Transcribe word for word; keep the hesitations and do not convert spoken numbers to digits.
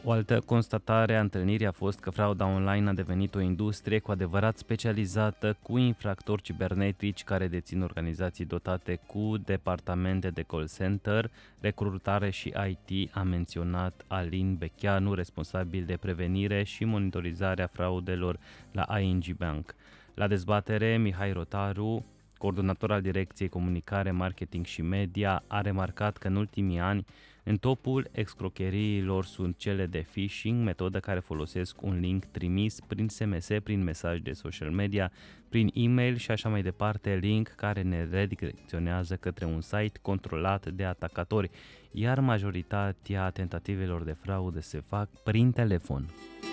O altă constatare a întâlnirii a fost că frauda online a devenit o industrie cu adevărat specializată, cu infractori cibernetici care dețin organizații dotate cu departamente de call center, recrutare și I T, a menționat Alin Becheanu, responsabil de prevenire și monitorizarea fraudelor la I N G Bank. La dezbatere, Mihai Rotaru, coordonator al Direcției Comunicare, Marketing și Media, a remarcat că în ultimii ani în topul escrocheriilor sunt cele de phishing, metodă care folosesc un link trimis prin S M S, prin mesaj de social media, prin e-mail și așa mai departe, link care ne redirecționează către un site controlat de atacatori, iar majoritatea tentativelor de fraudă se fac prin telefon.